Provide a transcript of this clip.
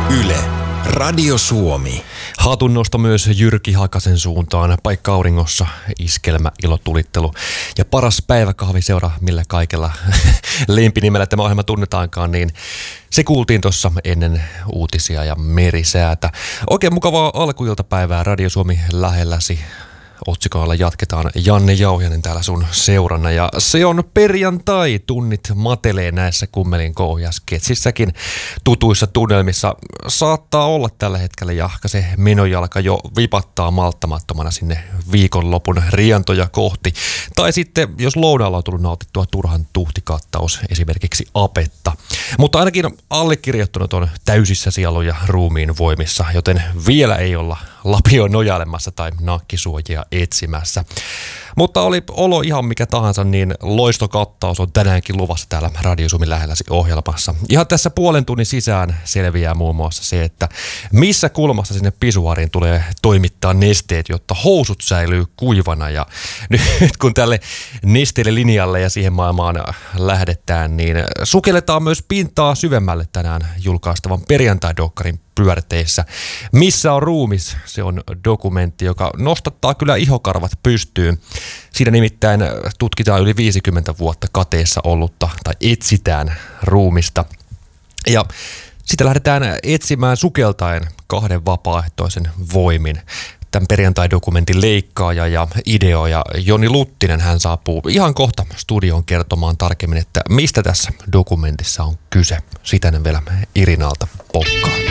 Yle, Radio Suomi. Hatunnosto myös Jyrki Hakasen suuntaan. Paikka auringossa, iskelmä, ilotulittelu ja paras päiväkahviseura, millä kaikella lempinimellä tämä ohjelma tunnetaankaan, niin se kuultiin tuossa ennen uutisia ja merisäätä. Oikein mukavaa alkuiltapäivää Radio Suomi lähelläsi. Otsikoilla jatketaan Janne Jauhiainen täällä sun seurana ja se on perjantai, tunnit matelee näissä kummelin sketsissäkin tutuissa tunnelmissa. Saattaa olla tällä hetkellä jahka se menojalka jo vipattaa malttamattomana sinne viikonlopun rientoja kohti. Tai sitten jos lounaalla on tullut nautittua turhan tuhtikattaus, esimerkiksi apetta. Mutta ainakin allekirjoittanut on täysissä sielu ja ruumiin voimissa, joten vielä ei olla lapioon nojailemassa tai nakkisuojia etsimässä. Mutta oli olo ihan mikä tahansa, niin loistokattaus on tänäänkin luvassa täällä Radio Suomen lähelläsi ohjelmassa. Ihan tässä puolen tunnin sisään selviää muun muassa se, että missä kulmassa sinne pisuariin tulee toimittaa nesteet, jotta housut säilyy kuivana. Ja nyt kun tälle nesteelle linjalle ja siihen maailmaan lähdetään, niin sukelletaan myös pintaa syvemmälle tänään julkaistavan perjantai-dokkarin pyörteissä. Missä on ruumis? Se on dokumentti, joka nostattaa kyllä ihokarvat pystyyn. Siinä nimittäin tutkitaan yli 50 vuotta kateessa ollutta tai etsitään ruumista. Ja sitä lähdetään etsimään sukeltaen 2 vapaaehtoisen voimin. Tämän perjantai-dokumentin leikkaaja ja ideoija Joni Luttinen, hän saapuu ihan kohta studioon kertomaan tarkemmin, että mistä tässä dokumentissa on kyse. Sitä vielä Irinalta pokkaan.